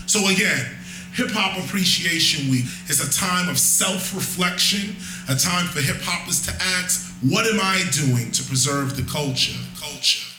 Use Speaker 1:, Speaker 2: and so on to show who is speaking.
Speaker 1: So again, Hip Hop Appreciation Week is a time of self-reflection, a time for hip hoppers to ask, what am I doing to preserve the culture?